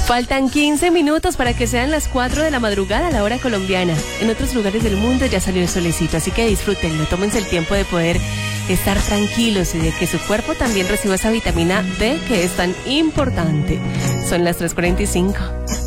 Faltan 15 minutos para que sean las 4 de la madrugada a la hora colombiana. En otros lugares del mundo ya salió el solecito, así que disfrútenlo, tómense el tiempo de poder estar tranquilos y de que su cuerpo también reciba esa vitamina D que es tan importante. Son las 3:45.